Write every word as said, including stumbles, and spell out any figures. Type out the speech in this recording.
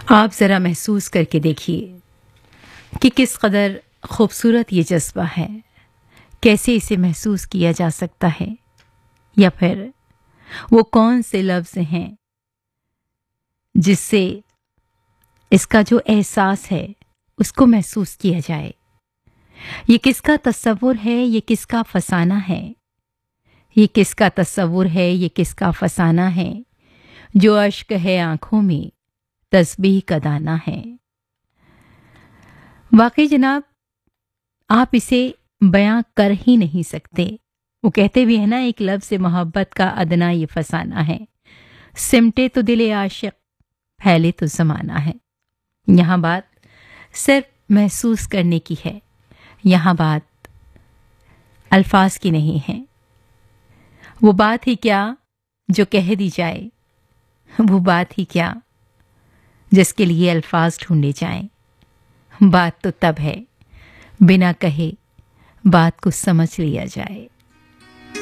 आप ज़रा महसूस करके देखिए कि किस कदर खूबसूरत ये जज्बा है। कैसे इसे महसूस किया जा सकता है, या फिर वो कौन से लफ्ज़ हैं जिससे इसका जो एहसास है उसको महसूस किया जाए। ये किसका तस्वुर है, ये किसका फसाना है। ये किसका तस्वुर है, ये किसका फसाना है। जो अश्क है आंखों में, तस्बीह का दाना है। वाकई जनाब, आप इसे बयां कर ही नहीं सकते। वो कहते भी है ना, एक लफ्ज़ से मोहब्बत का अदना ये फसाना है। सिमटे तो दिले आशिक, फैले तो ज़माना है। यहाँ बात सिर्फ महसूस करने की है। यहाँ बात अल्फाज की नहीं है। वो बात ही क्या जो कह दी जाए, वो बात ही क्या जिसके लिए अल्फाज ढूंढे जाएं। बात तो तब है बिना कहे बात को समझ लिया जाए।